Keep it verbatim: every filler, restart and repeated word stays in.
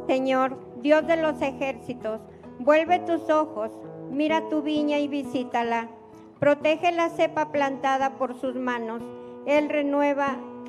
Señor, Dios de los ejércitos, vuelve tus ojos, mira tu viña y visítala. Protege la cepa plantada por sus manos. Él renueva